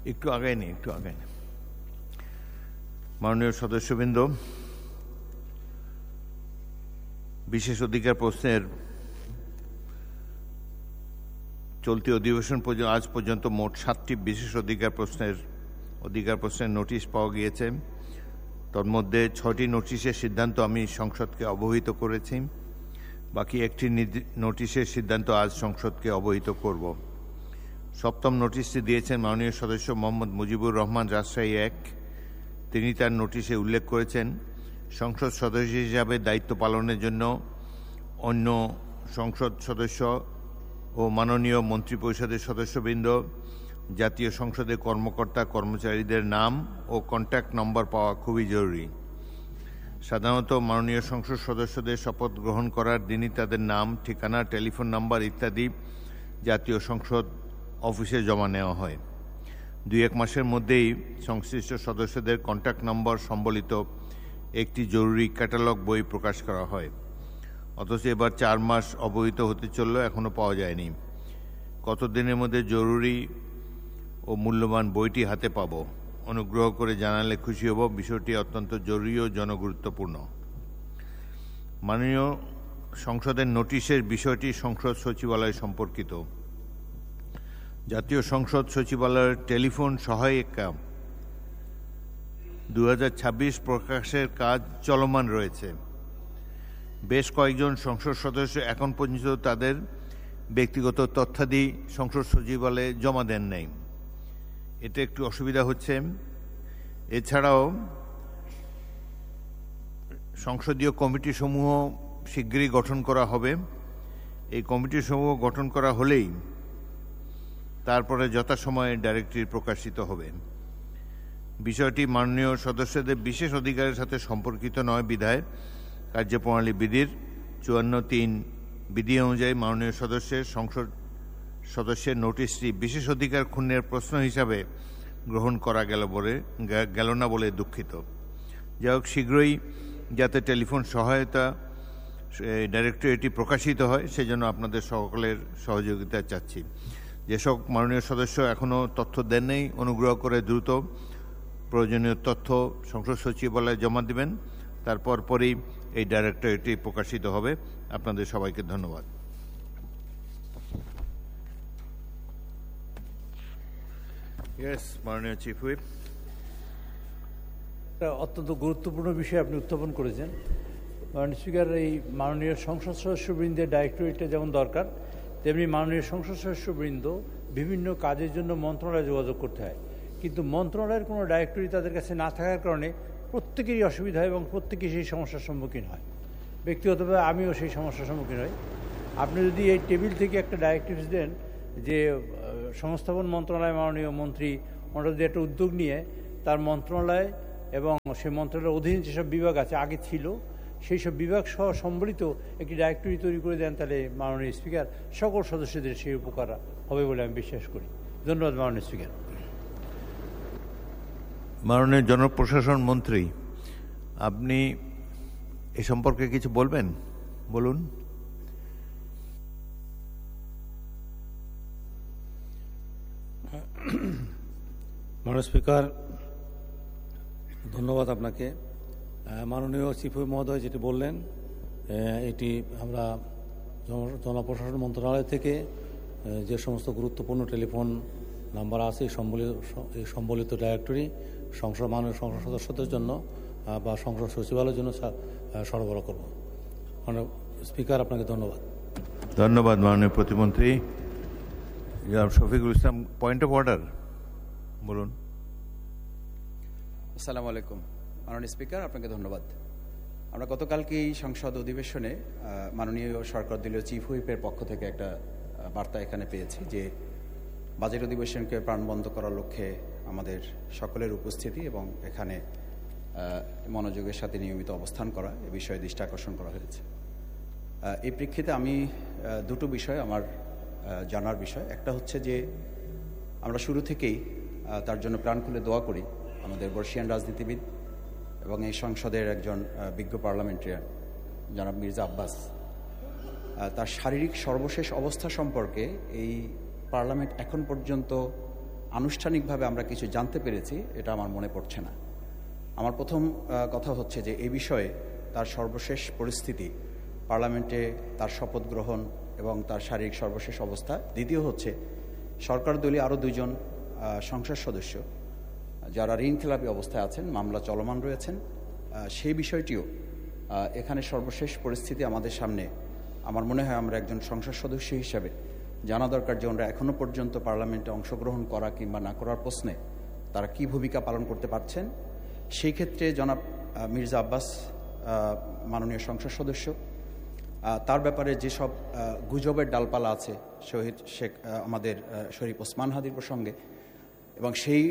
একটু আগায় নেই। মাননীয় সদস্যবৃন্দ, বিশেষ অধিকার প্রশ্নের চলতি অধিবেশন আজ পর্যন্ত মোট 7টি বিশেষ অধিকার প্রশ্নের নোটিশ পাওয়া গিয়েছে। তন্মধ্যে 6টি নোটিশের সিদ্ধান্ত আমি সংসদকে অবহিত করেছি। বাকি একটি নোটিশের সিদ্ধান্ত আজ সংসদকে অবহিত করব। 7ম নোটিশটি দিয়েছেন মাননীয় সদস্য মোহাম্মদ মুজিবুর রহমান, রাজশাহী 1। তিনি তার নোটিশে উল্লেখ করেছেন, সংসদ সদস্য হিসাবে দায়িত্ব পালনের জন্য অন্য সংসদ সদস্য ও মাননীয় মন্ত্রিপরিষদের সদস্যবৃন্দ, জাতীয় সংসদের কর্মকর্তা কর্মচারীদের নাম ও কন্ট্যাক্ট নম্বর পাওয়া খুবই জরুরি। সাধারণত মাননীয় সংসদ সদস্যদের শপথ গ্রহণ করার দিনই তাদের নাম, ঠিকানা, টেলিফোন নাম্বার ইত্যাদি জাতীয় সংসদ অফিসে জমা নেওয়া হয়। 2-1 মাসের মধ্যেই সংশ্লিষ্ট সদস্যদের কন্ট্যাক্ট নম্বর সম্বলিত একটি জরুরি ক্যাটালগ বই প্রকাশ করা হয়। অথচ এবার 4 মাস অবহিত হতে চলল, এখনও পাওয়া যায়নি। কতদিনের মধ্যে জরুরি ও মূল্যবান বইটি হাতে পাব? অনুগ্রহ করে জানালে খুশি হব। বিষয়টি অত্যন্ত জরুরি ও জনগুরুত্বপূর্ণ। মাননীয় সংসদের নোটিশের বিষয়টি সংসদ সচিবালয় সম্পর্কিত। জাতীয় সংসদ সচিবালয়ের টেলিফোন সহায়িকা 2026 প্রকাশের কাজ চলমান রয়েছে। বেশ কয়েকজন সংসদ সদস্য এখন পর্যন্ত তাদের ব্যক্তিগত তথ্যাদি সংসদ সচিবালয়ে জমা দেন নাই। এতে একটু অসুবিধা হচ্ছে। এছাড়াও সংসদীয় কমিটিসমূহ শীঘ্রই গঠন করা হবে। এই কমিটিসমূহ গঠন করা হলেই তারপরে যথাসময়ে ডাইরেক্টরি প্রকাশিত হবে। বিষয়টি মাননীয় সদস্যদের বিশেষ অধিকারের সাথে সম্পর্কিত নয় বিধায় কার্যপ্রণালী বিধির 54(3) বিধি অনুযায়ী মাননীয় সংসদ সদস্যের নোটিশটি বিশেষ অধিকার ক্ষুণ্ণের প্রশ্ন হিসাবে গ্রহণ করা গেল না বলে দুঃখিত। যাই হোক, শীঘ্রই যাতে টেলিফোন সহায়তা ডাইরেক্টরি প্রকাশিত হয় সেজন্য আপনাদের সকলের সহযোগিতা চাচ্ছি। যেসব মাননীয় সদস্য এখনও তথ্য দেন নাই, অনুগ্রহ করে দ্রুত প্রয়োজনীয় তথ্য সংসদ সচিবালয়ে জমা দিবেন। তারপর পরেই এই ডাইরেক্টরিটি প্রকাশিত হবে। আপনাদের সবাইকে ধন্যবাদ। মাননীয় চিফ হুইপ, অত্যন্ত গুরুত্বপূর্ণ বিষয় আপনি উত্থাপন করেছেন। মাননীয় স্পিকার, এই মাননীয় সংসদ সদস্যবৃন্দের ডাইরেক্টরিটা যেমন দরকার, তেমনি মাননীয় সংসদ সদস্যবৃন্দ বিভিন্ন কাজের জন্য মন্ত্রণালয়ে যোগাযোগ করতে হয়, কিন্তু মন্ত্রণালয়ের কোনো ডাইরেক্টরি তাদের কাছে না থাকার কারণে প্রত্যেকেরই অসুবিধা হয় এবং প্রত্যেকেই সেই সমস্যার সম্মুখীন হয়। ব্যক্তিগতভাবে আমিও সেই সমস্যার সম্মুখীন হই। আপনি যদি এই টেবিল থেকে একটা ডাইরেক্টিভস দেন যে সংস্থাপন মন্ত্রণালয় মাননীয় মন্ত্রী ওনারা যদি একটা উদ্যোগ নিয়ে তার মন্ত্রণালয় এবং সেই মন্ত্রণালয়ের অধীন যেসব বিভাগ আছে আগে ছিল সেই সব বিভাগ সহ সম্বলিত একটি ডাইরেক্টরি তৈরি করে দেন, তাহলে মাননীয় স্পিকার সকল সদস্যদের সেই উপকার হবে বলে আমি বিশ্বাস করি। ধন্যবাদ মাননীয় স্পিকার। মাননীয় জনপ্রশাসন মন্ত্রী, আপনি এ সম্পর্কে কিছু বলবেন? বলুন। মাননীয় স্পিকার, ধন্যবাদ আপনাকে। মাননীয় চিফ হুইপ মহোদয় যেটি বললেন, এটি আমরা জনপ্রশাসন মন্ত্রণালয় থেকে যে সমস্ত গুরুত্বপূর্ণ টেলিফোন নাম্বার আছে এই সম্বলিত ডাইরেক্টরি মাননীয় সংসদ সদস্যদের জন্য বা সংসদ সচিবালয়ের জন্য সরবরাহ করব। মাননীয় স্পিকার, আপনাকে ধন্যবাদ। ধন্যবাদ মাননীয় প্রতিমন্ত্রী। Shafiqul Islam, point of order, বলুন। আসসালামু আলাইকুম। মাননীয় স্পিকার, আপনাকে ধন্যবাদ। আমরা গতকালকে এই সংসদ অধিবেশনে মাননীয় সরকার দলীয় চিফ হুইপের পক্ষ থেকে একটা বার্তা এখানে পেয়েছি যে বাজেট অধিবেশনকে প্রাণবন্ত করার লক্ষ্যে আমাদের সকলের উপস্থিতি এবং এখানে মনোযোগের সাথে নিয়মিত অবস্থান করা এ বিষয়ে দৃষ্টি আকর্ষণ করা হয়েছে। এই প্রেক্ষিতে আমি দুটো বিষয় আমার জানার বিষয়। একটা হচ্ছে যে আমরা শুরু থেকেই তার জন্য প্রাণ খুলে দোয়া করি আমাদের বর্ষিয়ান রাজনীতিবিদ এবং এই সংসদের একজন বিজ্ঞ পার্লামেন্টারিয়ান জনাব মির্জা আব্বাস, তার শারীরিক সর্বশেষ অবস্থা সম্পর্কে এই পার্লামেন্ট এখন পর্যন্ত আনুষ্ঠানিকভাবে আমরা কিছু জানতে পেরেছি এটা আমার মনে পড়ছে না। আমার প্রথম কথা হচ্ছে যে এই বিষয়ে তার সর্বশেষ পরিস্থিতি, পার্লামেন্টে তার শপথ গ্রহণ এবং তার শারীরিক সর্বশেষ অবস্থা। দ্বিতীয় হচ্ছে সরকার দলীয় আরও 2 জন সংসদ সদস্য যারা ঋণখেলাপি অবস্থায় আছেন, মামলা চলমান রয়েছেন, সেই বিষয়টিও এখানে সর্বশেষ পরিস্থিতি আমাদের সামনে। আমার মনে হয় আমরা একজন সংসদ সদস্য হিসাবে জানা দরকার যে ওনারা এখনও পর্যন্ত পার্লামেন্টে অংশগ্রহণ করা কিংবা না করার প্রশ্নে তারা কি ভূমিকা পালন করতে পারছেন। সেই ক্ষেত্রে জনাব মির্জা আব্বাস, মাননীয় সংসদ সদস্য, তার ব্যাপারে যেসব গুজবের ডালপালা আছে শহীদ শেখ আমাদের শরীফ ওসমান হাদির প্রসঙ্গে, এবং সেই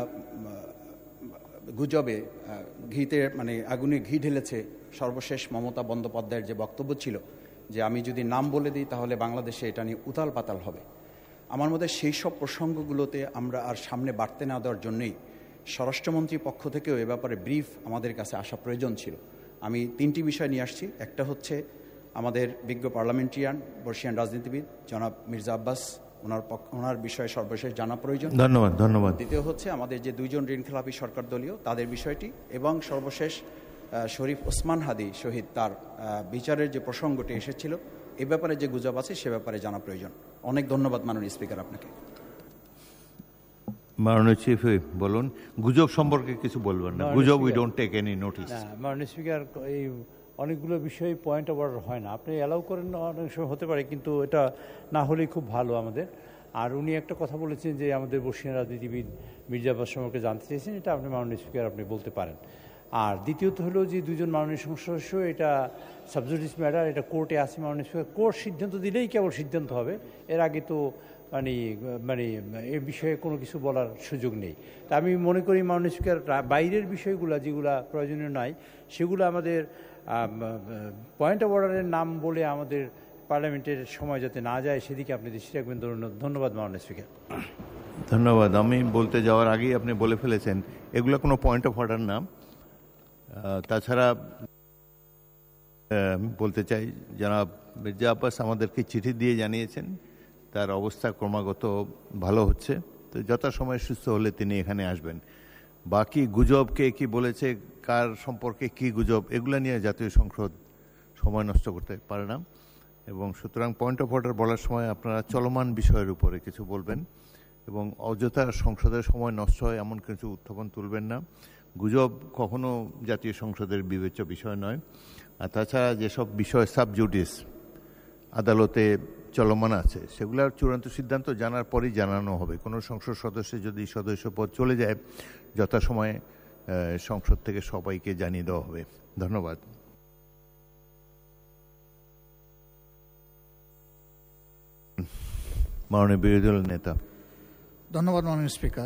গুজবে আগুনে ঘি ঢেলেছে সর্বশেষ মমতা বন্দ্যোপাধ্যায়ের যে বক্তব্য ছিল যে আমি যদি নাম বলে দিই তাহলে বাংলাদেশে এটা নিয়ে উতাল পাতাল হবে। আমার মধ্যে সেই সব প্রসঙ্গগুলোতে আমরা আর সামনে বাড়তে না দেওয়ার জন্যই স্বরাষ্ট্রমন্ত্রীর পক্ষ থেকেও এ ব্যাপারে ব্রিফ আমাদের কাছে আসা প্রয়োজন ছিল। আমি 3টি বিষয় নিয়ে আসছি। একটা হচ্ছে আমাদের বিজ্ঞ পার্লামেন্টারিয়ান, বর্ষিয়ান রাজনীতিবিদ জনাব মির্জা আব্বাস, ওনার বিষয়ে সর্বশেষ জানা প্রয়োজন। ধন্যবাদ। দ্বিতীয় হচ্ছে আমাদের যে 2 জন ঋণখেলাপি সরকার দলীয় তাদের বিষয়টি, এবং সর্বশেষ শরীফ ওসমান হাদি শহীদ, তার বিচারের যে প্রসঙ্গটি এসেছিল এ ব্যাপারে যে গুজব আছে সে ব্যাপারে জানা প্রয়োজন। অনেক ধন্যবাদ মাননীয় স্পিকার আপনাকে। মাননীয় চিফ হুইপ বলুন, গুজব সম্পর্কে কিছু বলবেন না। গুজব we don't take any notice. মাননীয় স্পিকার, এই অনেকগুলো বিষয় পয়েন্ট অফ অর্ডার হয় না, আপনি অ্যালাউ করেন না, অনেক সময় হতে পারে, কিন্তু এটা না হলেই খুব ভালো আমাদের। আর উনি একটা কথা বলেছেন যে আমাদের বর্ষিয়ান রাজনীতিবিদ মির্জা আব্বাস সম্পর্কে জানতে চেয়েছেন, এটা আপনি মাননীয় স্পিকার আপনি বলতে পারেন। আর দ্বিতীয়ত হলো যে 2 জন মাননীয় সংসদ সদস্য, এটা সাবজুডিস ম্যাটার, এটা কোর্টে আছে। মাননীয় স্পিকার কোর্ট সিদ্ধান্ত দিলেই কেবল সিদ্ধান্ত হবে, এর আগে তো এ বিষয়ে কোনো কিছু বলার সুযোগ নেই। তা আমি মনে করি মাননীয় স্পিকার বাইরের বিষয়গুলো যেগুলো প্রয়োজনীয় নাই সেগুলো আমাদের পয়েন্ট অফ অর্ডারের নাম বলে আমাদের পার্লামেন্টের সময় যাতে না যায় সেদিকে আপনি দৃষ্টি রাখবেন। ধন্যবাদ মাননীয় স্পিকার। ধন্যবাদ। আমি বলতে যাওয়ার আগেই আপনি বলে ফেলেছেন এগুলো কোনো পয়েন্ট অফ অর্ডার না। তাছাড়া বলতে চাই জনাব মির্জা আব্বাস আমাদেরকে চিঠি দিয়ে জানিয়েছেন তার অবস্থা ক্রমাগত ভালো হচ্ছে, তো যথাসময়ে সুস্থ হলে তিনি এখানে আসবেন। বাকি গুজব কে কি বলেছে, কার সম্পর্কে কি গুজব, এগুলো নিয়ে জাতীয় সংসদ সময় নষ্ট করতে পারে না, এবং সুতরাং পয়েন্ট অফ অর্ডার বলার সময় আপনারা চলমান বিষয়ের উপরে কিছু বলবেন এবং অযথা সংসদের সময় নষ্ট হয় এমন কিছু উত্থাপন তুলবেন না। গুজব কখনো জাতীয় সংসদের বিবেচ্য বিষয় নয়। আর তাছাড়া যেসব বিষয় সাবজুডিস আদালতে চলমান আছে সেগুলোর চূড়ান্ত সিদ্ধান্ত জানার পরেই জানানো হবে। কোনো সংসদ সদস্য যদি সদস্যপদ চলে যায় যথাসময়ে সংসদ থেকে সবাইকে জানিয়ে দেওয়া হবে। ধন্যবাদ। মাননীয় বিরোধী দল নেতা। ধন্যবাদ মাননীয় স্পিকার।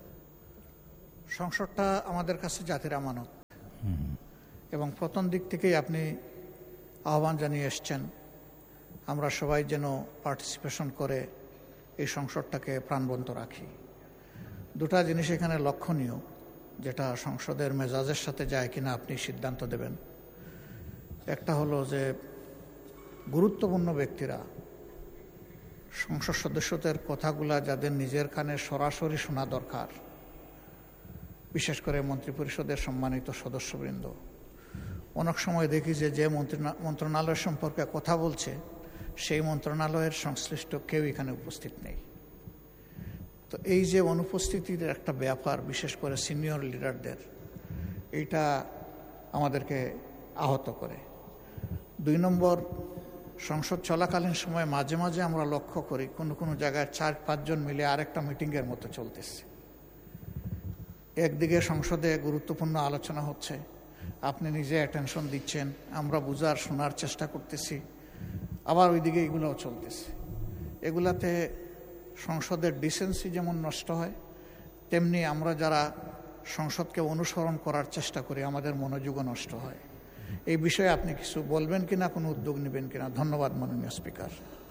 সংসদটা আমাদের কাছে জাতির আমানত, এবং প্রথম দিক থেকেই আপনি আহ্বান জানিয়ে এসছেন আমরা সবাই যেন পার্টিসিপেশন করে এই সংসদটাকে প্রাণবন্ত রাখি। 2টা জিনিস এখানে লক্ষণীয়, যেটা সংসদের মেজাজের সাথে যায় কিনা আপনি সিদ্ধান্ত দেবেন। একটা হলো যে গুরুত্বপূর্ণ ব্যক্তিরা, সংসদ সদস্যদের কথাগুলা যাদের নিজের কানে সরাসরি শোনা দরকার, বিশেষ করে মন্ত্রিপরিষদের সম্মানিত সদস্যবৃন্দ, অনেক সময় দেখি যে মন্ত্রণালয় সম্পর্কে কথা বলছে সেই মন্ত্রণালয়ের সংশ্লিষ্ট কেউ এখানে উপস্থিত নেই। তো এই যে অনুপস্থিতির একটা ব্যাপার, বিশেষ করে সিনিয়র লিডারদের, এইটা আমাদেরকে আহত করে। 2 নম্বর, সংসদ চলাকালীন সময় মাঝে মাঝে আমরা লক্ষ্য করি কোনো জায়গায় 4-5 জন মিলে আরেকটা মিটিংয়ের মতো চলতেছে। একদিকে সংসদে গুরুত্বপূর্ণ আলোচনা হচ্ছে, আপনি নিজে অ্যাটেনশন দিচ্ছেন, আমরা বুঝার শোনার চেষ্টা করতেছি, আবার ওইদিকে এগুলোও চলতেছে। এগুলাতে সংসদের ডিসেন্সি যেমন নষ্ট হয়, তেমনি আমরা যারা সংসদকে অনুসরণ করার চেষ্টা করি আমাদের মনোযোগও নষ্ট হয়। এই বিষয়ে আপনি কিছু বলবেন কিনা, কোনো উদ্যোগ নেবেন কিনা? ধন্যবাদ মাননীয় স্পিকার।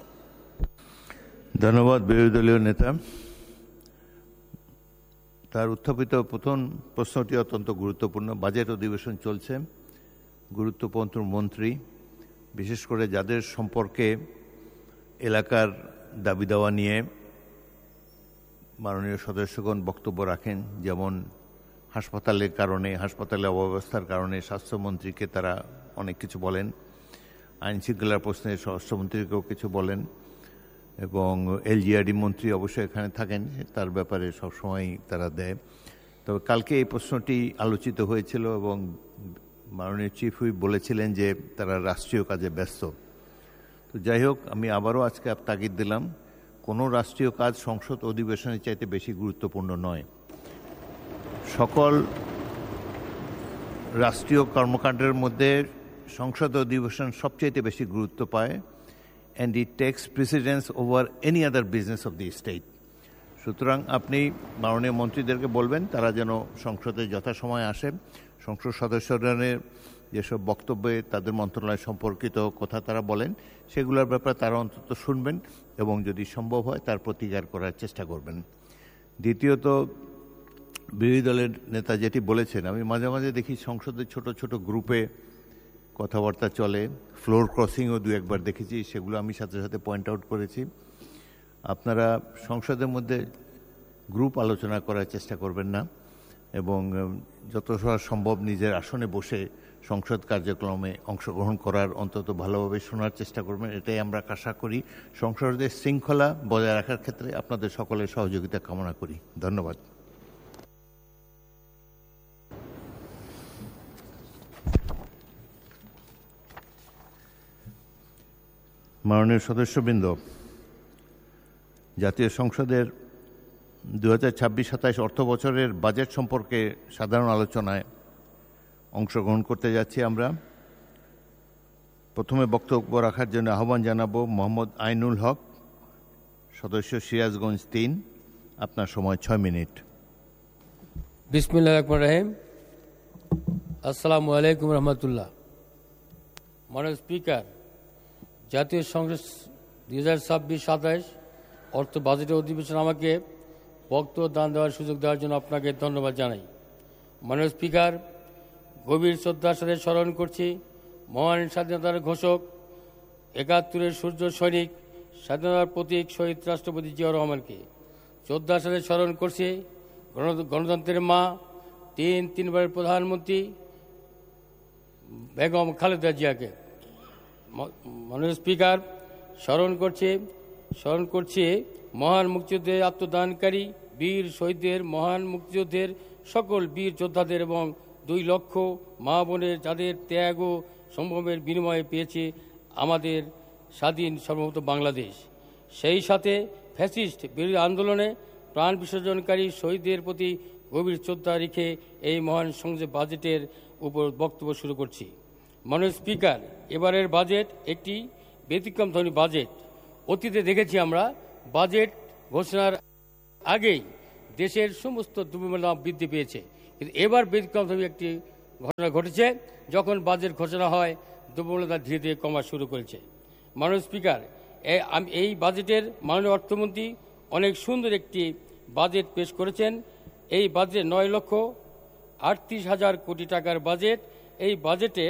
ধন্যবাদ বিরোধী দলীয় নেতা। তার উত্থাপিত প্রথম প্রশ্নটি অত্যন্ত গুরুত্বপূর্ণ। বাজেট অধিবেশন চলছে, গুরুত্বপূর্ণ মন্ত্রী, বিশেষ করে যাদের সম্পর্কে এলাকার দাবি দাওয়া নিয়ে মাননীয় সদস্যগণ বক্তব্য রাখেন, যেমন হাসপাতালের কারণে, হাসপাতালের অব্যবস্থার কারণে স্বাস্থ্যমন্ত্রীকে তারা অনেক কিছু বলেন, আইন শৃঙ্খলার প্রশ্নে স্বরাষ্ট্রমন্ত্রীকেও কিছু বলেন, এবং এলজিআরডি মন্ত্রী অবশ্যই এখানে থাকেন, তার ব্যাপারে সবসময় তারা দেয়। তবে কালকে এই প্রশ্নটি আলোচিত হয়েছিল এবং মাননীয় চিফ হুইপ বলেছিলেন যে তারা রাষ্ট্রীয় কাজে ব্যস্ত। তো যাই হোক, আমি আবারও আজকে তাগিদ দিলাম, কোনো রাষ্ট্রীয় কাজ সংসদ অধিবেশনের চাইতে বেশি গুরুত্বপূর্ণ নয়। সকল রাষ্ট্রীয় কর্মকাণ্ডের মধ্যে সংসদ অধিবেশন সবচাইতে বেশি গুরুত্ব পায়, and it takes precedence over any other business of the state. সুতরাং আপনি মাননীয় মন্ত্রীদেরকে বলবেন তারা যেন সংসদে যথাসময়ে আসে, সংসদ সদস্যরা যেসব বক্তব্যে তাদের মন্ত্রণালয় সম্পর্কিত কথা তারা বলেন সেগুলোর ব্যাপারে তারা অন্তত শুনবেন এবং যদি সম্ভব হয় তার প্রতিকার করার চেষ্টা করবেন। দ্বিতীয়ত, বিরোধী দলের নেতা যেটি বলেছেন, আমি মাঝে মাঝে দেখি সংসদের ছোট ছোট গ্রুপে কথাবার্তা চলে, ফ্লোর ক্রসিংও দু একবার দেখেছি, সেগুলো আমি সাথে সাথে পয়েন্ট আউট করেছি। আপনারা সংসদের মধ্যে গ্রুপ আলোচনা করার চেষ্টা করবেন না এবং যত সম্ভব নিজের আসনে বসে সংসদ কার্যক্রমে অংশগ্রহণ করার, অন্তত ভালোভাবে শোনার চেষ্টা করবেন। এটাই আমরা আশা করি। সংসদের শৃঙ্খলা বজায় রাখার ক্ষেত্রে আপনাদের সকলের সহযোগিতা কামনা করি। ধন্যবাদ। মাননীয় সদস্যবৃন্দ, জাতীয় সংসদের 2026-27 অর্থ বছরের বাজেট সম্পর্কে সাধারণ আলোচনায় অংশগ্রহণ করতে যাচ্ছি আমরা। প্রথমে বক্তব্য রাখার জন্য আহ্বান জানাবো মোহাম্মদ আইনুল হক, সদস্য সিরাজগঞ্জ 3। আপনার সময় 6 মিনিট। বিসমিল্লাহির রহমানির রহিম। আসসালামু আলাইকুম রহমতুল্লাহ। মাননীয় স্পিকার, জাতীয় সংসদ 2026-27 অর্থ বাজেটের অধিবেশন আমাকে বক্তব্য দান দেওয়ার সুযোগ দেওয়ার জন্য আপনাকে ধন্যবাদ জানাই। মাননীয় স্পিকার, গভীর শ্রদ্ধার সাথে স্মরণ করছি মহান স্বাধীনতার ঘোষক, 71-এর সূর্য সৈনিক, স্বাধীনতার প্রতীক শহীদ রাষ্ট্রপতি জিয়াউর রহমানকে। শ্রদ্ধার সাথে স্মরণ করছি গণতন্ত্রের মা, তিনবারের প্রধানমন্ত্রী বেগম খালেদা জিয়াকে। মাননীয় স্পিকার, স্মরণ করছি মহান মুক্তিযুদ্ধে আত্মদানকারী বীর শহীদদের, মহান মুক্তিযুদ্ধের সকল বীর যোদ্ধাদের এবং 2 লক্ষ মা বোনের যাদের ত্যাগ ও সম্ভবের বিনিময়ে পেয়েছে আমাদের স্বাধীন সার্বভৌম বাংলাদেশ। সেই সাথে ফ্যাসিস্ট বিরোধী আন্দোলনে প্রাণ বিসর্জনকারী শহীদদের প্রতি গভীর শ্রদ্ধা রেখে এই মহান সংসদ বাজেটের উপর বক্তব্য শুরু করছি। মাননীয় স্পিকার, এবারের বাজেট একটি ব্যতিক্রমধর্মী বাজেট। অতীতে দেখেছি আমরা বাজেট ঘোষণার আগেই দেশের সমস্ত দ্রব্যমূল্য বৃদ্ধি পেয়েছে, কিন্তু এবার ব্যতিক্রমধর্মী একটি ঘটনা ঘটেছে। যখন বাজেট ঘোষণা হয় দ্রব্যমূল্য ধীরে ধীরে কমা শুরু করেছে। মাননীয় স্পিকার, এই বাজেটের মাননীয় অর্থমন্ত্রী অনেক সুন্দর একটি বাজেট পেশ করেছেন। এই বাজেট 9,38,000 কোটি টাকার বাজেট। এই বাজেটে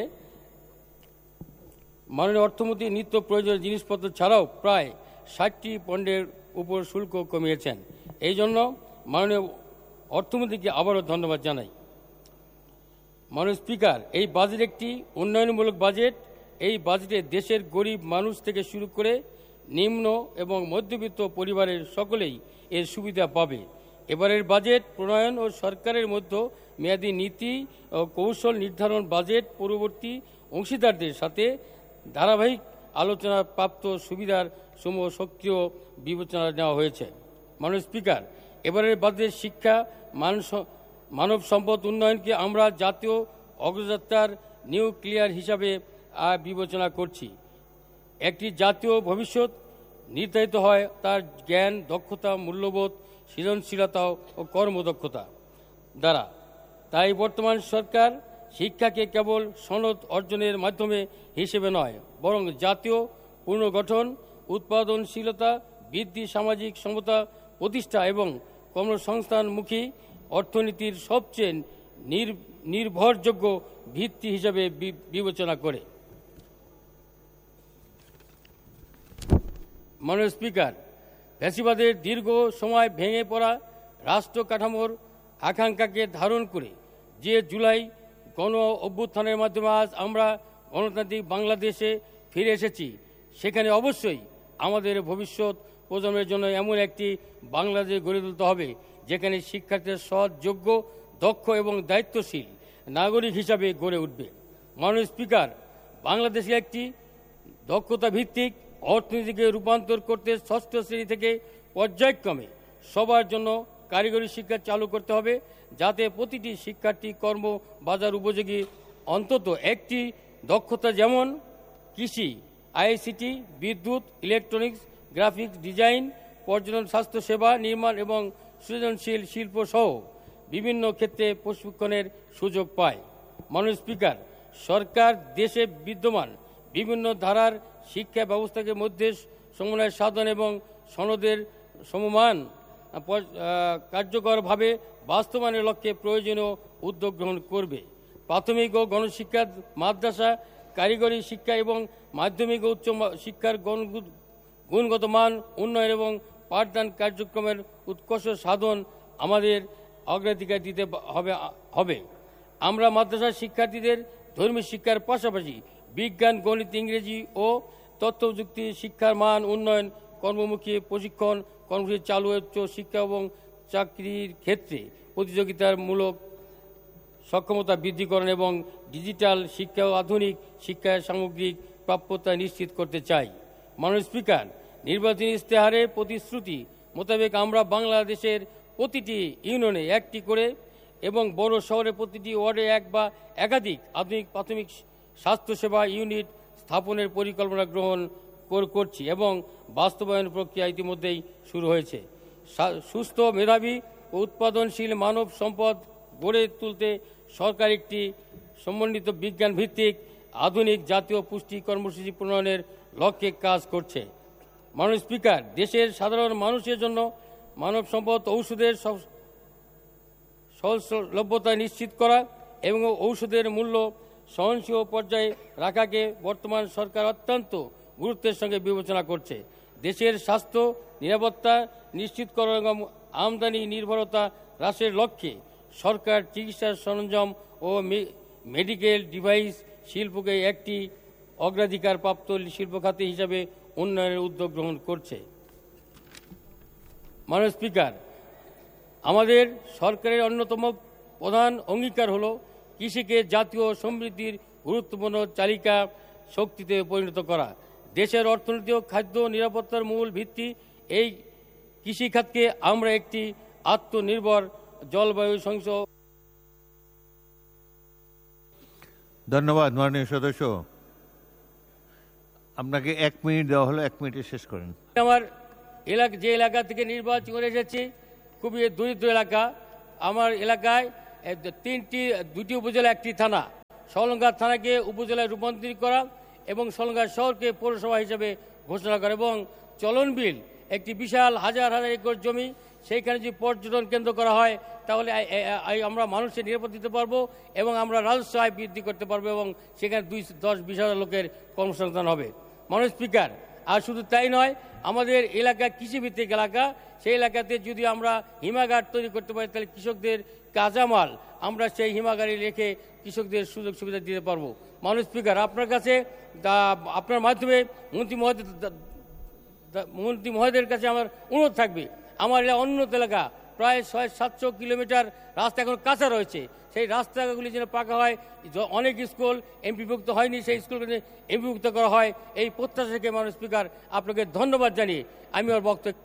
মাননীয় অর্থমন্ত্রী নিত্য প্রয়োজনীয় জিনিসপত্র ছাড়াও প্রায় 60টি পণ্যের উপর শুল্ক কমিয়েছেন। এই জন্য মাননীয় অর্থমন্ত্রীকে আবারও ধন্যবাদ জানাই। মাননীয় স্পিকার, এই বাজেট একটি উন্নয়নমূলক বাজেট। এই বাজেটে দেশের গরিব মানুষ থেকে শুরু করে নিম্ন এবং মধ্যবিত্ত পরিবারের সকলেই এর সুবিধা পাবে। এবারের বাজেট প্রণয়ন ও সরকারের মধ্যে মেয়াদী নীতি ও কৌশল নির্ধারণ, বাজেট পূর্ববর্তী অংশীদারদের সাথে ধারাবাহিক আলোচনা প্রাপ্ত সুবিধার সমূহ সক্রিয় বিবেচনা নেওয়া হয়েছে। মাননীয় স্পিকার, এবারের বাজেট শিক্ষা, মানব সম্পদ উন্নয়নকে আমরা জাতীয় অগ্রযাত্রার নিউক্লিয়ার হিসাবে বিবেচনা করছি। একটি জাতীয় ভবিষ্যৎ নির্ধারিত হয় তার জ্ঞান, দক্ষতা, মূল্যবোধ, সৃজনশীলতা ও কর্মদক্ষতা দ্বারা। তাই বর্তমান সরকার শিক্ষাকে কেবল সনদ অর্জনের মাধ্যমে হিসেবে নয়, বরং জাতীয় পুনর্গঠন, উৎপাদনশীলতা বৃদ্ধি, সামাজিক সমতা প্রতিষ্ঠা এবং কর্মসংস্থানমুখী অর্থনীতির সবচেয়ে নির্ভরযোগ্য ভিত্তি হিসাবে বিবেচনা করে। মাননীয় স্পিকার, ফ্যাসিবাদের দীর্ঘ সময় ভেঙে পড়া রাষ্ট্র কাঠামোর আকাঙ্ক্ষাকে ধারণ করে যে জুলাই গণ অভ্যুত্থানের মাধ্যমে আজ আমরা গণতান্ত্রিক বাংলাদেশে ফিরে এসেছি, সেখানে অবশ্যই আমাদের ভবিষ্যৎ প্রজন্মের জন্য এমন একটি বাংলাদেশ গড়ে তুলতে হবে যেখানে শিক্ষার্থীরা সৎ, যোগ্য, দক্ষ এবং দায়িত্বশীল নাগরিক হিসাবে গড়ে উঠবে। মাননীয় স্পিকার, বাংলাদেশে একটি দক্ষতা ভিত্তিক অর্থনীতিকে রূপান্তর করতে ষষ্ঠ শ্রেণী থেকে পর্যায়ক্রমে সবার জন্য কারিগরি শিক্ষা চালু করতে হবে, যাতে প্রতিটি শিক্ষার্থী কর্ম বাজার উপযোগী অন্তত একটি দক্ষতা, যেমন কৃষি, আইসিটি, বিদ্যুৎ, ইলেকট্রনিক্স, গ্রাফিক্স ডিজাইন, পর্যটন, স্বাস্থ্যসেবা, নির্মাণ এবং সৃজনশীল শিল্প সহ বিভিন্ন ক্ষেত্রে প্রশিক্ষণের সুযোগ পায়। মাননীয় স্পিকার, সরকার দেশে বিদ্যমান বিভিন্ন ধারার শিক্ষা ব্যবস্থাকে মধ্যে সমন্বয় সাধন এবং সনদের সমমান কার্যকরভাবে বাস্তবায়নের লক্ষ্যে প্রয়োজনীয় উদ্যোগ গ্রহণ করবে। প্রাথমিক ও গণশিক্ষা, মাদ্রাসা, কারিগরি শিক্ষা এবং মাধ্যমিক ও উচ্চ শিক্ষার গুণগত মান উন্নয়ন এবং পাঠদান কার্যক্রমের উৎকর্ষ সাধন আমাদের অগ্রাধিকার দিতে হবে। আমরা মাদ্রাসা শিক্ষার্থীদের ধর্মীয় শিক্ষার পাশাপাশি বিজ্ঞান, গণিত, ইংরেজি ও তথ্যপ্রযুক্তি শিক্ষার মান উন্নয়ন, কর্মমুখী প্রশিক্ষণ কর্মসূচি চালু, উচ্চ শিক্ষা এবং চাকরির ক্ষেত্রে প্রতিযোগিতামূলক সক্ষমতা বৃদ্ধিকরণ এবং ডিজিটাল শিক্ষা ও আধুনিক শিক্ষার সামগ্রিক প্রাপ্যতা নিশ্চিত করতে চাই। মাননীয় স্পিকার, নির্বাচনী ইশতেহারের প্রতিশ্রুতি মোতাবেক আমরা বাংলাদেশের প্রতিটি ইউনিয়নে একটি করে এবং বড় শহরের প্রতিটি ওয়ার্ডে এক বা একাধিক আধুনিক প্রাথমিক স্বাস্থ্যসেবা ইউনিট স্থাপনের পরিকল্পনা গ্রহণ করছি এবং বাস্তবায়ন প্রক্রিয়া ইতিমধ্যেই শুরু হয়েছে। সুস্থ, মেধাবী ও উৎপাদনশীল মানব সম্পদ গড়ে তুলতে সরকার একটি সমন্বিত বিজ্ঞান ভিত্তিক আধুনিক জাতীয় পুষ্টি কর্মসূচি প্রণয়নের লক্ষ্যে কাজ করছে। মাননীয় স্পিকার, দেশের সাধারণ মানুষের জন্য মানব সম্পদ ঔষধের সহজলভ্যতা নিশ্চিত করা এবং ঔষধের মূল্য সহনশীল পর্যায়ে রাখাকে বর্তমান সরকার অত্যন্ত গুরুত্বের সঙ্গে বিবেচনা করছে। দেশের স্বাস্থ্য নিরাপত্তা নিশ্চিত করা এবং আমদানি নির্ভরতা হ্রাসের লক্ষ্যে সরকার চিকিৎসা সরঞ্জাম ও মেডিকেল ডিভাইস শিল্পকে একটি অগ্রাধিকারপ্রাপ্ত শিল্প খাতে হিসাবে উন্নয়নের উদ্যোগ গ্রহণ করছে। মাননীয় স্পিকার, আমাদের সরকারের অন্যতম প্রধান অঙ্গীকার হল কৃষিকে জাতীয় সমৃদ্ধির গুরুত্বপূর্ণ চালিকা শক্তিতে পরিণত করা। দেশের অর্থনীতি ও খাদ্য নিরাপত্তার মূল ভিত্তি এই কৃষিখাতকে আমরা একটি আত্মনির্ভর জলবায়ু সংসদ। ধন্যবাদ মাননীয় সদস্য, আপনাকে 1 মিনিট দেওয়া হলো, 1 মিনিটে শেষ করেন। আমার যে এলাকা থেকে নির্বাচন করে এসেছি খুবই দরিদ্র এলাকা। আমার এলাকায় দুটি উপজেলা, একটি থানা। সলঙ্গা থানাকে উপজেলায় রূপান্তরিত করা এবং সলঙ্গা শহরকে পৌরসভা হিসেবে ঘোষণা করা এবং চলনবিল একটি বিশাল হাজার হাজার একর জমি, সেইখানে যদি পর্যটন কেন্দ্র করা হয় তাহলে আমরা মানুষের নিরাপদ দিতে পারবো এবং আমরা রাজস্ব আয় বৃদ্ধি করতে পারবো এবং সেখানে 10-20 হাজার লোকের কর্মসংস্থান হবে। মাননীয় স্পিকার, আর শুধু তাই নয়, আমাদের এলাকা কৃষিভিত্তিক এলাকা, সেই এলাকাতে যদি আমরা হিমাগার তৈরি করতে পারি তাহলে কৃষকদের কাঁচামাল আমরা সেই হিমাগারে রেখে কৃষকদের সুযোগ সুবিধা দিতে পারবো। মাননীয় স্পিকার, আপনার কাছে আপনার মাধ্যমে মন্ত্রী মহোদয়ের কাছে আমার অনুরোধ থাকবে, আমার উন্নত এলাকা প্রায় 600-700 কিলোমিটার রাস্তা এখন কাঁচা রয়েছে, সেই রাস্তাগুলি যেন পাকা হয়। অনেক স্কুল এমপিভুক্ত হয়নি, সেই স্কুলগুলি এমপিভুক্ত করা হয়। এই প্রত্যাশা থেকে মাননীয় স্পিকার আপনাকে ধন্যবাদ জানিয়ে আমি আমার বক্তব্য।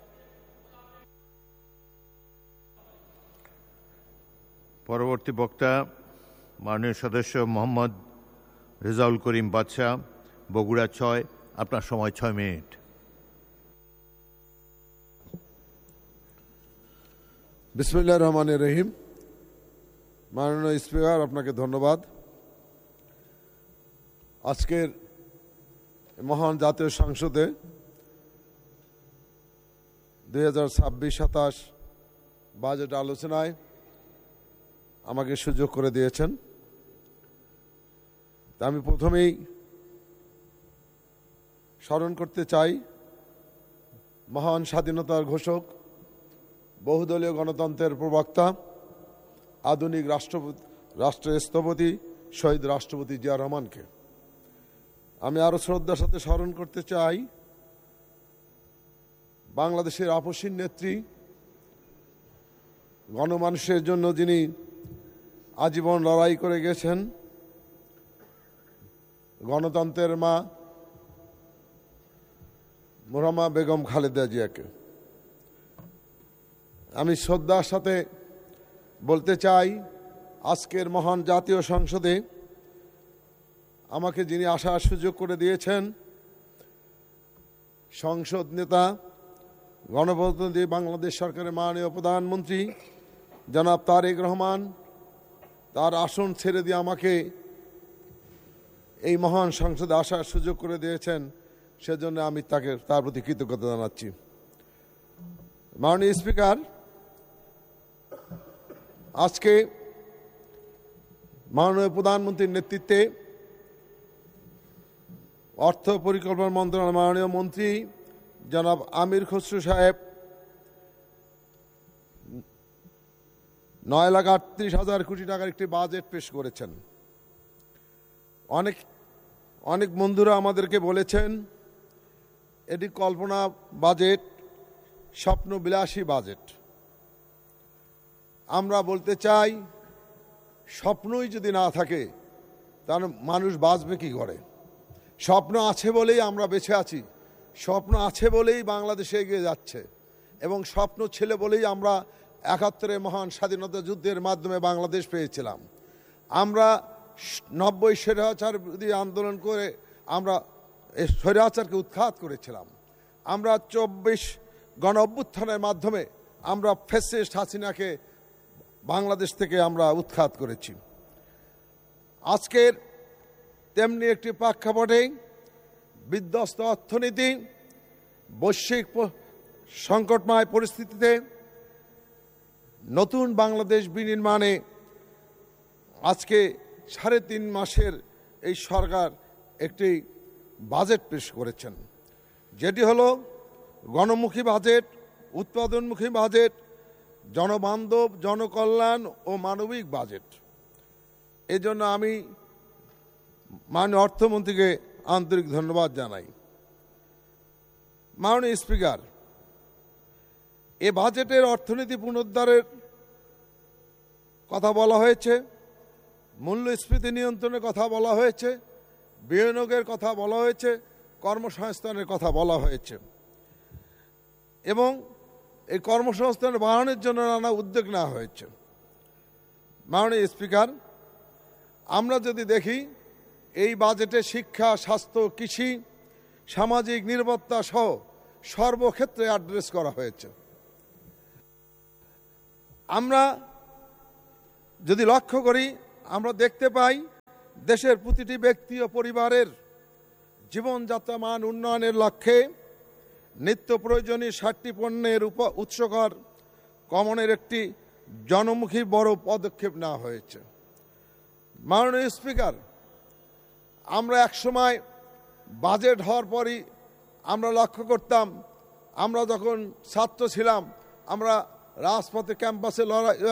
পরবর্তী বক্তা মাননীয় সদস্য মোহাম্মদ রেজাউল করিম বাদশাহ, বগুড়া 6। আপনার সময় 6 মিনিট। বিসমিল্লাহির রহমানির রহিম। মাননীয় স্পিকার, আপনাকে ধন্যবাদ। আজকের মহান জাতীয় সংসদে 2026-27 বাজেট আলোচনায় আমাকে সুযোগ করে দিয়েছেন। তা আমি প্রথমেই স্মরণ করতে চাই মহান স্বাধীনতার ঘোষক, বহুদলীয় গণতন্ত্রের প্রবক্তা, আধুনিক রাষ্ট্রের স্থপতি শহীদ রাষ্ট্রপতি জিয়া রহমানকে আমি আরো শ্রদ্ধার সাথে স্মরণ করতে চাই। বাংলাদেশের আপসীন নেত্রী, গণমানুষের জন্য যিনি আজীবন লড়াই করে গেছেন, গণতন্ত্রের মা মোহররমা বেগম খালেদা জিয়াকে আমি শ্রদ্ধার সাথে বলতে চাই, আজকের মহান জাতীয় সংসদে আমাকে যিনি আসার সুযোগ করে দিয়েছেন, সংসদ নেতা, গণপ্রজাতন্ত্রী বাংলাদেশ সরকারের মাননীয় প্রধানমন্ত্রী জনাব তারেক রহমান, তার আসন ছেড়ে দিয়ে আমাকে এই মহান সংসদে আসার সুযোগ করে দিয়েছেন, সেজন্য আমি তার প্রতি কৃতজ্ঞতা জানাচ্ছি। মাননীয় স্পিকার, আজকে মাননীয় প্রধানমন্ত্রীর নেতৃত্বে অর্থ পরিকল্পনা মন্ত্রণালয়ের মাননীয় মন্ত্রী জনাব আমির খসরু সাহেব 9,38,000 কোটি টাকার একটি বাজেট পেশ করেছেন। অনেক বন্ধুরা আমাদেরকে বলেছেন এটি কল্পনা বাজেট, স্বপ্নবিলাসী বাজেট। আমরা বলতে চাই, স্বপ্নই যদি না থাকে তাহলে মানুষ বাঁচবে কি করে? স্বপ্ন আছে বলেই আমরা বেঁচে আছি, স্বপ্ন আছে বলেই বাংলাদেশে এগিয়ে যাচ্ছে, এবং স্বপ্ন ছিল বলেই আমরা 71-এ মহান স্বাধীনতা যুদ্ধের মাধ্যমে বাংলাদেশ পেয়েছিলাম। আমরা 90 স্বৈরাচার বিরোধী আন্দোলন করে আমরা স্বৈরাচারকে উৎখাত করেছিলাম। আমরা 24 গণ অভ্যুত্থানের মাধ্যমে আমরা ফ্যাসিস্ট হাসিনাকে বাংলাদেশ থেকে আমরা উৎখাত করেছি। আজকের তেমনি একটি প্রেক্ষাপটে বিধ্বস্ত অর্থনীতি, বৈশ্বিক সংকটময় পরিস্থিতিতে নতুন বাংলাদেশ বিনির্মাণে আজকে 3.5 মাসের এই সরকার একটি বাজেট পেশ করেছেন, যেটি হলো গণমুখী বাজেট, উৎপাদনমুখী বাজেট, জনবান্ধব, জনকল্যাণ ও মানবিক বাজেট। এজন্য আমি মাননীয় অর্থমন্ত্রীকে আন্তরিক ধন্যবাদ জানাই। মাননীয় স্পিকার, এ বাজেটের অর্থনীতি পুনরুদ্ধারের কথা বলা হয়েছে, মূল্যস্ফীতি নিয়ন্ত্রণের কথা বলা হয়েছে, বিনিয়োগের কথা বলা হয়েছে, কর্মসংস্থানের কথা বলা হয়েছে, এবং এই কর্মসংস্থান বাড়ানোর জন্য নানা উদ্যোগ নেওয়া হয়েছে। মাননীয় স্পিকার, আমরা যদি দেখি এই বাজেটে শিক্ষা, স্বাস্থ্য, কৃষি, সামাজিক নিরাপত্তা সহ সর্বক্ষেত্রে অ্যাড্রেস করা হয়েছে। আমরা যদি লক্ষ্য করি, আমরা দেখতে পাই দেশের প্রতিটি ব্যক্তি ও পরিবারের জীবনযাত্রা মান উন্নয়নের লক্ষ্যে নিত্য প্রয়োজনীয় 60টি পণ্যের উৎসকর কমনের একটি জনমুখী বড় পদক্ষেপ নেওয়া হয়েছে। মাননীয় স্পিকার, আমরা একসময় বাজেট হওয়ার পরই আমরা লক্ষ্য করতাম, আমরা যখন ছাত্র ছিলাম আমরা রাজপথে ক্যাম্পাসে লড়াই